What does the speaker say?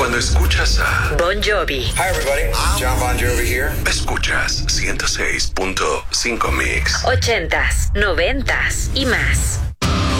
Cuando escuchas a Bon Jovi. Hi everybody, John Bon Jovi here. escuchas 106.5 Mix. 80s, 90s y más.